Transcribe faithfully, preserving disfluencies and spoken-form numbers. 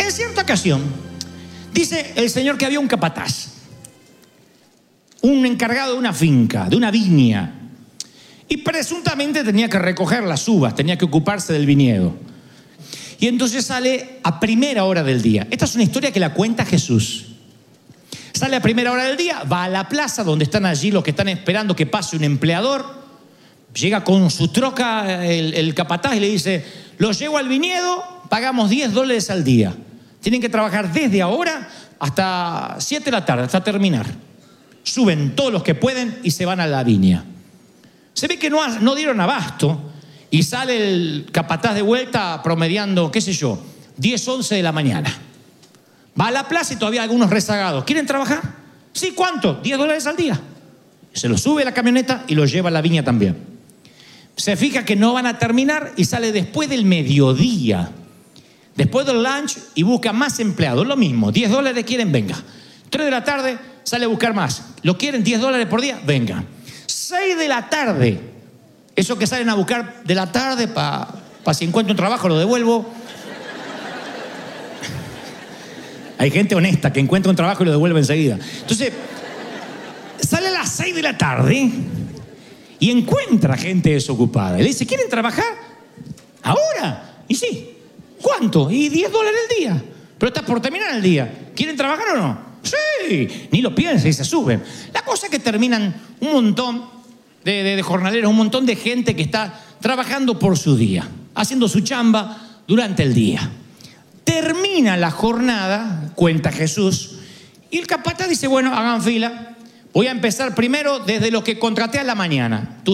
En cierta ocasión, dice el Señor que había un capataz, un encargado de una finca, de una viña, y presuntamente tenía que recoger las uvas, tenía que ocuparse del viñedo. Y entonces sale a primera hora del día. Esta es una historia que la cuenta Jesús. Sale a primera hora del día, va a la plaza donde están allí los que están esperando que pase un empleador. Llega con su troca el, el capataz y le dice: los llevo al viñedo, pagamos diez dólares al día. Tienen que trabajar desde ahora hasta siete de la tarde, hasta terminar. Suben todos los que pueden y se van a la viña. Se ve que no, no dieron abasto y sale el capataz de vuelta promediando, qué sé yo, diez, once de la mañana. Va a la plaza y todavía algunos rezagados. ¿Quieren trabajar? Sí, ¿cuánto? diez dólares al día. Se lo sube a la camioneta y lo lleva a la viña también. Se fija que no van a terminar y sale después del mediodía, después del lunch, y busca más empleados. Lo mismo, diez dólares quieren, venga. tres de la tarde sale a buscar más. ¿Lo quieren diez dólares por día? Venga. seis de la tarde, esos que salen a buscar de la tarde para pa si encuentro un trabajo lo devuelvo. Hay gente honesta que encuentra un trabajo y lo devuelve enseguida. Entonces, sale a las seis de la tarde y encuentra gente desocupada. Y le dice: ¿quieren trabajar? ¿Ahora? Y sí. ¿Cuánto? Y diez dólares al día. Pero está por terminar el día. ¿Quieren trabajar o no? Sí. Ni lo piensa y se suben. La cosa es que terminan un montón de, de, de jornaleros, un montón de gente que está trabajando por su día, haciendo su chamba durante el día. Termina la jornada, cuenta Jesús, y el capataz dice: bueno, hagan fila. Voy a empezar primero desde los que contraté a la mañana. Tú